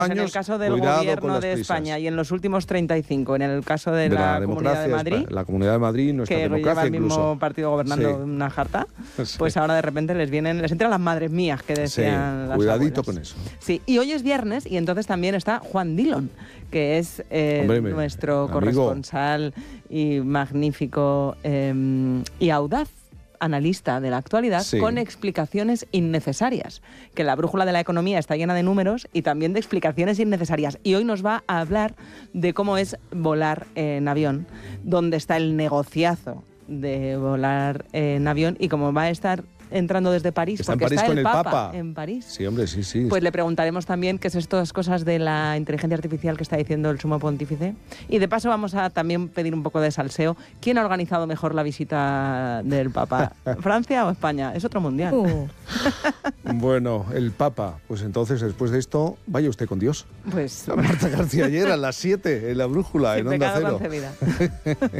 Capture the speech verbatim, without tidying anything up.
años, en el caso del cuidado gobierno con las de prisas. España y en los últimos treinta y cinco, en el caso de, De la, la Comunidad de democracia, Madrid, la Comunidad de Madrid, nuestra que lleva democracia el mismo incluso. partido gobernando Sí. una jarta, Sí. pues ahora de repente les vienen, les entran las madres mías que decían Sí, las cuidadito abuelas. con eso. Sí, y hoy es viernes y entonces también está Juan Dillon, que es eh, Hombre, me- nuestro amigo. corresponsal y magnífico eh, y audaz analista de la actualidad, Sí. con explicaciones innecesarias, que la brújula de la economía está llena de números y también de explicaciones innecesarias. Y hoy nos va a hablar de cómo es volar en avión, dónde está el negociazo de volar en avión y cómo va a estar entrando desde París, Está en porque París está con el el Papa, Papa. en París. Sí, hombre, sí, sí. Pues le preguntaremos también qué es estas cosas de la inteligencia artificial que está diciendo el sumo pontífice. Y de paso vamos a también pedir un poco de salseo. ¿Quién ha organizado mejor la visita del Papa? ¿Francia o España? Es otro mundial. Uh. Bueno, el Papa. Pues entonces, después de esto, vaya usted con Dios. Pues Marta García ayer a las siete en La Brújula, sin en Onda pecado Cero. concebida.